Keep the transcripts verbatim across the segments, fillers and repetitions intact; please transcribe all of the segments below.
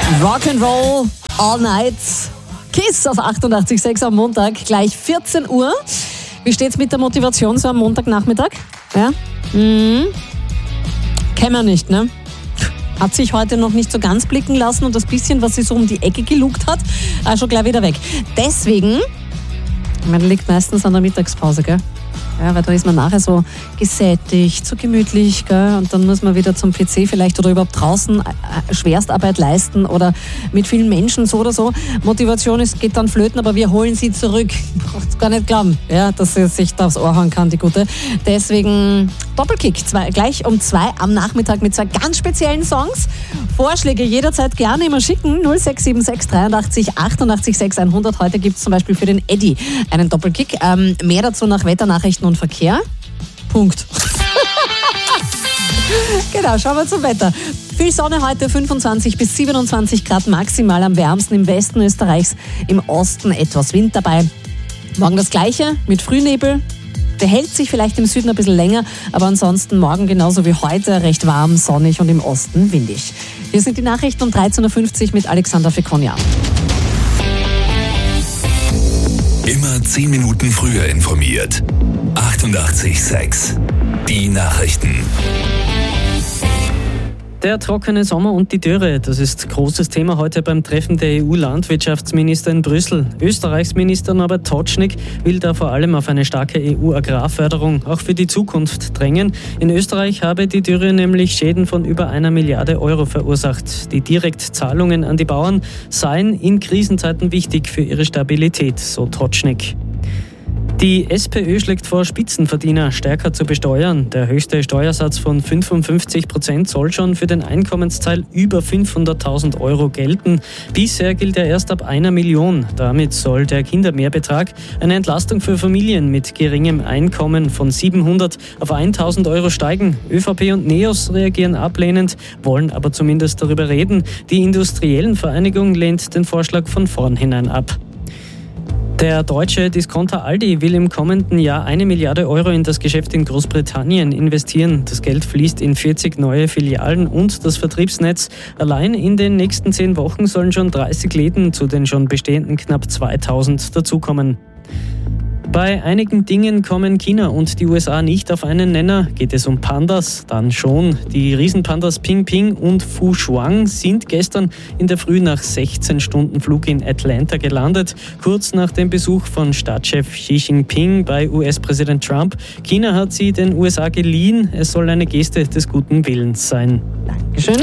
Rock'n'Roll all night. Kiss auf achtundachtzig Komma sechs am Montag, gleich vierzehn Uhr. Wie steht's mit der Motivation so am Montagnachmittag? Ja? Mhm. Kennen wir nicht, ne? Hat sich heute noch nicht so ganz blicken lassen und das bisschen, was sie so um die Ecke gelugt hat, auch schon gleich wieder weg. Deswegen, man liegt meistens an der Mittagspause, gell? Ja, weil da ist man nachher so gesättigt, so gemütlich, gell? Und dann muss man wieder zum P C vielleicht oder überhaupt draußen Schwerstarbeit leisten oder mit vielen Menschen so oder so. Motivation ist, geht dann flöten, aber wir holen sie zurück. Braucht's gar nicht glauben, ja, dass sie sich da aufs Ohr hauen kann, die Gute. Deswegen Doppelkick, zwei, gleich um zwei am Nachmittag mit zwei ganz speziellen Songs. Vorschläge jederzeit gerne immer schicken. null sechs sieben sechs dreiundachtzig achtundachtzig sechs hundert. Heute gibt es zum Beispiel für den Eddie einen Doppelkick. Ähm, mehr dazu nach Wetternachrichten und Verkehr. Punkt. Genau, schauen wir zum Wetter. Viel Sonne heute, fünfundzwanzig bis siebenundzwanzig Grad maximal, am wärmsten im Westen Österreichs, im Osten etwas Wind dabei. Morgen das Gleiche mit Frühnebel. Der hält sich vielleicht im Süden ein bisschen länger, aber ansonsten morgen genauso wie heute recht warm, sonnig und im Osten windig. Hier sind die Nachrichten um dreizehn Uhr fünfzig mit Alexander Fekonia. Immer zehn Minuten früher informiert. achtundachtzig Komma sechs. Die Nachrichten. Der trockene Sommer und die Dürre, das ist großes Thema heute beim Treffen der E U-Landwirtschaftsminister in Brüssel. Österreichs Minister Norbert Totschnig will da vor allem auf eine starke E U-Agrarförderung auch für die Zukunft drängen. In Österreich habe die Dürre nämlich Schäden von über einer Milliarde Euro verursacht. Die Direktzahlungen an die Bauern seien in Krisenzeiten wichtig für ihre Stabilität, so Totschnig. Die SPÖ schlägt vor, Spitzenverdiener stärker zu besteuern. Der höchste Steuersatz von fünfundfünfzig Prozent soll schon für den Einkommensteil über fünfhunderttausend Euro gelten. Bisher gilt er erst ab einer Million. Damit soll der Kindermehrbetrag, eine Entlastung für Familien mit geringem Einkommen, von siebenhundert auf tausend Euro steigen. ÖVP und NEOS reagieren ablehnend, wollen aber zumindest darüber reden. Die Industriellenvereinigung lehnt den Vorschlag von vornherein ab. Der deutsche Discounter Aldi will im kommenden Jahr eine Milliarde Euro in das Geschäft in Großbritannien investieren. Das Geld fließt in vierzig neue Filialen und das Vertriebsnetz. Allein in den nächsten zehn Wochen sollen schon dreißig Läden zu den schon bestehenden knapp zweitausend dazukommen. Bei einigen Dingen kommen China und die U S A nicht auf einen Nenner. Geht es um Pandas? Dann schon. Die Riesenpandas Ping Ping und Fu Shuang sind gestern in der Früh nach sechzehn Stunden Flug in Atlanta gelandet, kurz nach dem Besuch von Staatschef Xi Jinping bei U S-Präsident Trump. China hat sie den U S A geliehen. Es soll eine Geste des guten Willens sein. Dankeschön.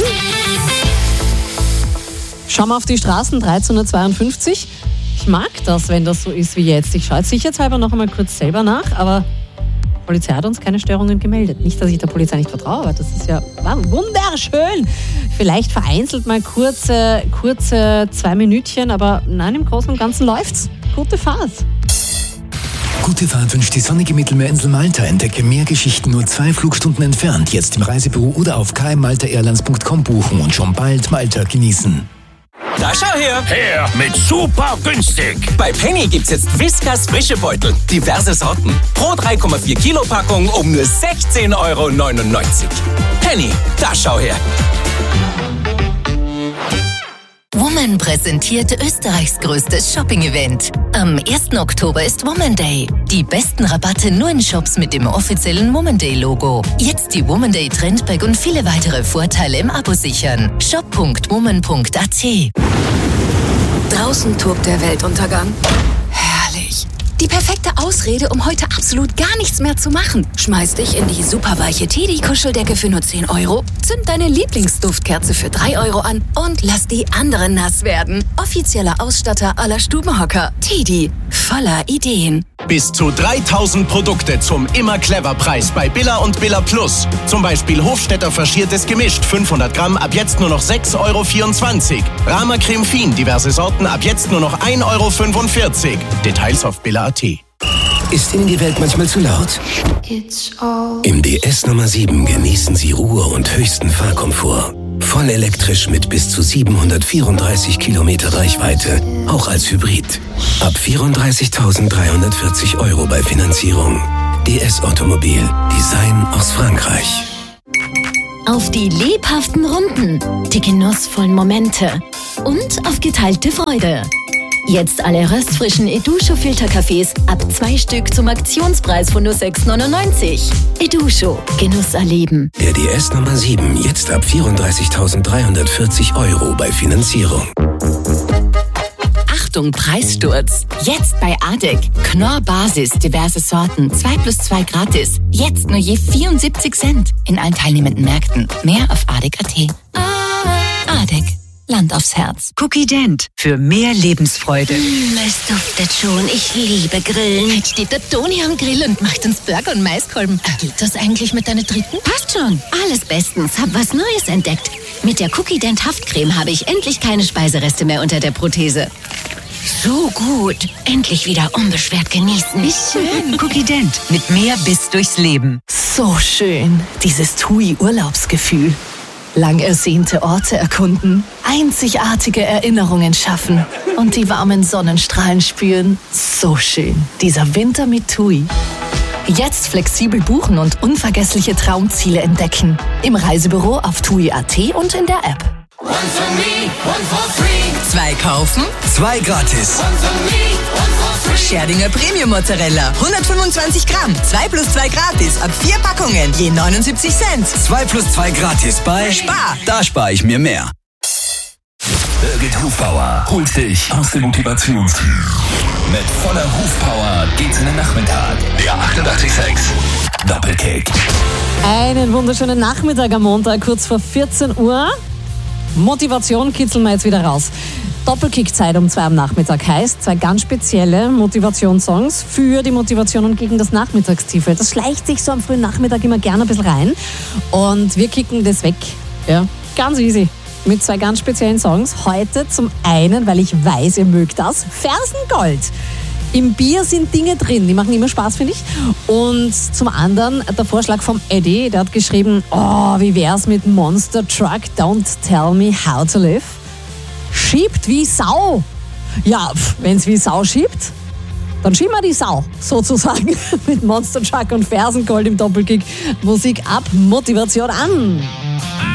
Schauen wir auf die Straßen, dreizehn Uhr zweiundfünfzig. Ich mag das, wenn das so ist wie jetzt. Ich schaue jetzt sicherheitshalber noch einmal kurz selber nach, aber die Polizei hat uns keine Störungen gemeldet. Nicht, dass ich der Polizei nicht vertraue, aber das ist ja wunderschön. Vielleicht vereinzelt mal kurze, kurze zwei Minütchen, aber nein, im Großen und Ganzen läuft's. Gute Fahrt. Gute Fahrt wünscht die sonnige Mittelmeerinsel Malta. Entdecke mehr Geschichten nur zwei Flugstunden entfernt. Jetzt im Reisebüro oder auf k m malta airlines punkt com buchen und schon bald Malta genießen. Da schau her! Her mit super günstig! Bei Penny gibt's jetzt Whiskas frische Beutel. Diverse Sorten. Pro drei Komma vier Kilo Packung um nur sechzehn Euro neunundneunzig. Penny, da schau her! Woman präsentiert Österreichs größtes Shopping-Event. Am ersten Oktober ist Woman Day. Die besten Rabatte nur in Shops mit dem offiziellen Woman Day-Logo. Jetzt die Woman Day Trendbag und viele weitere Vorteile im Abo sichern. shop punkt woman punkt a t. Draußen tobt der Weltuntergang. Herrlich. Die perfekte Ausrede, um heute absolut gar nichts mehr zu machen. Schmeiß dich in die superweiche Teddy-Kuscheldecke für nur zehn Euro, zünd deine Lieblingsduftkerze für drei Euro an und lass die anderen nass werden. Offizieller Ausstatter aller Stubenhocker. Teddy. Voller Ideen. Bis zu dreitausend Produkte zum Immer-Clever-Preis bei Billa und Billa Plus. Zum Beispiel Hofstetter faschiertes Gemischt, fünfhundert Gramm, ab jetzt nur noch sechs Euro vierundzwanzig. Rama Creme Fin, diverse Sorten, ab jetzt nur noch ein Euro fünfundvierzig. Details auf billa punkt a t. Ist Ihnen die Welt manchmal zu laut? Im D S Nummer sieben genießen Sie Ruhe und höchsten Fahrkomfort. Voll elektrisch mit bis zu siebenhundertvierunddreißig Kilometer Reichweite, auch als Hybrid. Ab vierunddreißigtausenddreihundertvierzig Euro bei Finanzierung. D S Automobil, Design aus Frankreich. Auf die lebhaften Runden, die genussvollen Momente und auf geteilte Freude. Jetzt alle röstfrischen Edusho-Filterkaffees ab zwei Stück zum Aktionspreis von nur sechs neunundneunzig. Edusho, Genuss erleben. R D S Nummer sieben, jetzt ab vierunddreißigtausenddreihundertvierzig Euro bei Finanzierung. Achtung, Preissturz. Jetzt bei Adek. Knorr Basis, diverse Sorten, zwei plus zwei gratis. Jetzt nur je vierundsiebzig Cent in allen teilnehmenden Märkten. Mehr auf adek punkt at. Adek. Land aufs Herz. Cookie Dent. Für mehr Lebensfreude. Mm, es duftet schon. Ich liebe Grillen. Jetzt steht der Toni am Grill und macht uns Burger und Maiskolben. Geht das eigentlich mit deiner dritten? Passt schon. Alles bestens. Hab was Neues entdeckt. Mit der Cookie Dent Haftcreme habe ich endlich keine Speisereste mehr unter der Prothese. So gut. Endlich wieder unbeschwert genießen. Wie schön. Cookie Dent. Mit mehr Biss durchs Leben. So schön. Dieses TUI-Urlaubsgefühl. Lang ersehnte Orte erkunden, einzigartige Erinnerungen schaffen und die warmen Sonnenstrahlen spüren. So schön. Dieser Winter mit TUI. Jetzt flexibel buchen und unvergessliche Traumziele entdecken. Im Reisebüro auf tui punkt at und in der App. One for me, one for free. Zwei kaufen, zwei gratis. One for me, one for free. Scherdinger Premium Mozzarella, hundertfünfundzwanzig Gramm, zwei plus zwei gratis, ab vier Packungen, je neunundsiebzig Cent. Zwei plus zwei gratis bei Spar. Da spare ich mir mehr. Birgit Hufbauer holt dich aus dem Motivationstief. Mit voller Hufpower geht's in den Nachmittag. Der achtundachtzig Komma sechs Doppelkick. Einen wunderschönen Nachmittag am Montag, kurz vor vierzehn Uhr. Motivation kitzeln wir jetzt wieder raus. Doppelkick-Zeit um zwei am Nachmittag heißt zwei ganz spezielle Motivationssongs für die Motivation und gegen das Nachmittagstiefe. Das schleicht sich so am frühen Nachmittag immer gerne ein bisschen rein und wir kicken das weg. Ja, ganz easy. Mit zwei ganz speziellen Songs. Heute zum einen, weil ich weiß, ihr mögt das, Fersengold. Im Bier sind Dinge drin, die machen immer Spaß, finde ich. Und zum anderen der Vorschlag vom Eddie, der hat geschrieben, oh, wie wär's mit Monster Truck, Don't Tell Me How to Live? Schiebt wie Sau. Ja, wenn's wie Sau schiebt, dann schieben wir die Sau, sozusagen. Mit Monster Truck und Fersengold im Doppelkick. Musik ab, Motivation an.